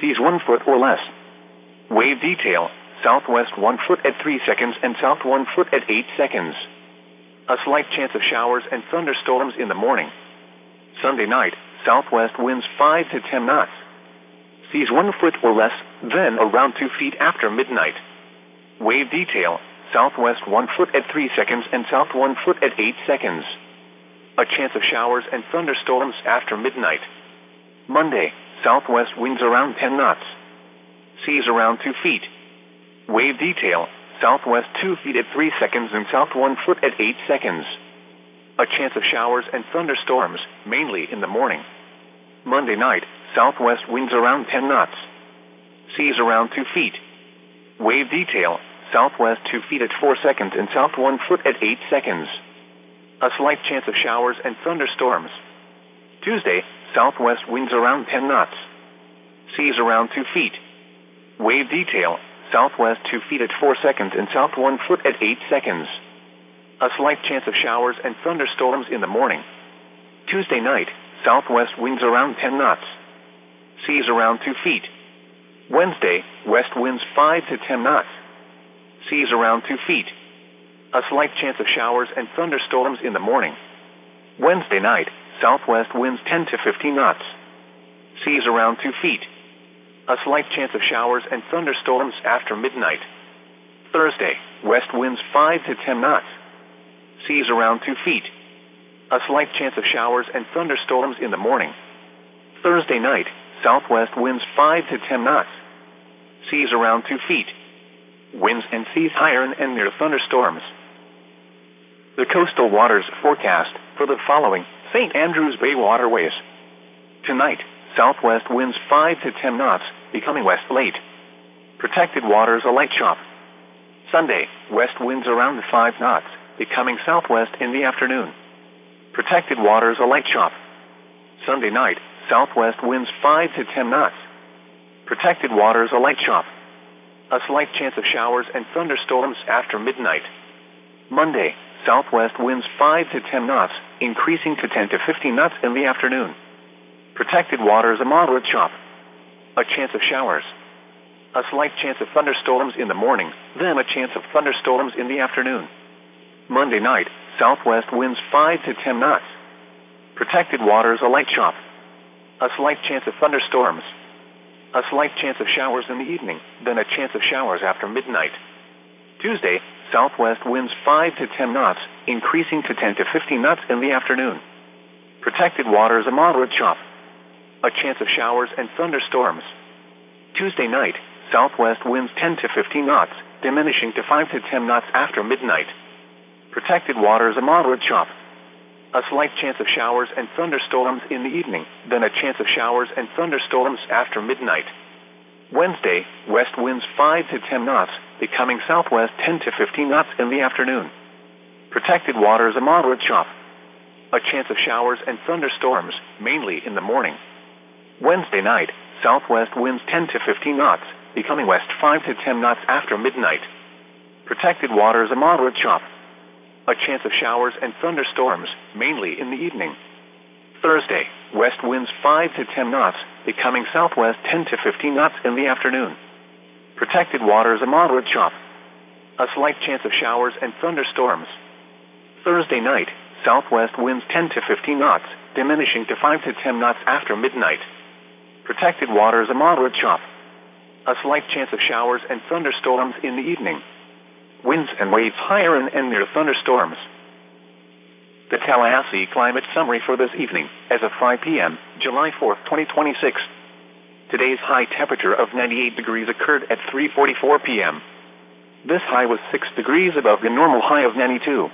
seas 1 foot or less. Wave detail, southwest 1 foot at 3 seconds and south 1 foot at 8 seconds. A slight chance of showers and thunderstorms in the morning. Sunday night, southwest winds 5 to 10 knots. Seas 1 foot or less, then around 2 feet after midnight. Wave detail, southwest 1 foot at 3 seconds and south 1 foot at 8 seconds. A chance of showers and thunderstorms after midnight. Monday, southwest winds around 10 knots. Seas around 2 feet. Wave detail, southwest 2 feet at 3 seconds and south 1 foot at 8 seconds. A chance of showers and thunderstorms, mainly in the morning. Monday night, southwest winds around 10 knots. Seas around 2 feet. Wave detail, southwest 2 feet at 4 seconds and south 1 foot at 8 seconds. A slight chance of showers and thunderstorms. Tuesday, southwest winds around 10 knots. Seas around 2 feet. Wave detail, southwest 2 feet at 4 seconds and south 1 foot at 8 seconds. A slight chance of showers and thunderstorms in the morning. Tuesday night, southwest winds around 10 knots. Seas around 2 feet. Wednesday, west winds 5 to 10 knots. Seas around 2 feet. A slight chance of showers and thunderstorms in the morning. Wednesday night, southwest winds 10 to 15 knots. Seas around 2 feet. A slight chance of showers and thunderstorms after midnight. Thursday, west winds 5 to 10 knots. Seas around 2 feet. A slight chance of showers and thunderstorms in the morning. Thursday night, southwest winds 5 to 10 knots. Seas around 2 feet. Winds and seas higher and near thunderstorms. The coastal waters forecast for the following St. Andrews Bay waterways. Tonight, southwest winds 5 to 10 knots, becoming west late. Protected waters a light chop. Sunday, west winds around 5 knots, becoming southwest in the afternoon. Protected waters a light chop. Sunday night, southwest winds 5 to 10 knots. Protected waters a light chop. A slight chance of showers and thunderstorms after midnight. Monday, southwest winds 5 to 10 knots, increasing to 10 to 15 knots in the afternoon. Protected waters a moderate chop. A chance of showers. A slight chance of thunderstorms in the morning, then a chance of thunderstorms in the afternoon. Monday night, southwest winds 5 to 10 knots. Protected waters a light chop. A slight chance of thunderstorms. A slight chance of showers in the evening, then a chance of showers after midnight. Tuesday, southwest winds 5 to 10 knots, increasing to 10 to 15 knots in the afternoon. Protected waters a moderate chop. A chance of showers and thunderstorms. Tuesday night, southwest winds 10 to 15 knots, diminishing to 5 to 10 knots after midnight. Protected waters a moderate chop. A slight chance of showers and thunderstorms in the evening, then a chance of showers and thunderstorms after midnight. Wednesday, west winds 5 to 10 knots, becoming southwest 10 to 15 knots in the afternoon. Protected waters a moderate chop. A chance of showers and thunderstorms, mainly in the morning. Wednesday night, southwest winds 10 to 15 knots, becoming west 5 to 10 knots after midnight. Protected waters a moderate chop. A chance of showers and thunderstorms, mainly in the evening. Thursday, west winds 5 to 10 knots, becoming southwest 10 to 15 knots in the afternoon. Protected waters a moderate chop. A slight chance of showers and thunderstorms. Thursday night, southwest winds 10 to 15 knots, diminishing to 5 to 10 knots after midnight. Protected waters a moderate chop. A slight chance of showers and thunderstorms in the evening. Winds and waves higher and near thunderstorms. The Tallahassee climate summary for this evening, as of 5 p.m., July 4, 2026. Today's high temperature of 98 degrees occurred at 3:44 p.m. This high was 6 degrees above the normal high of 92.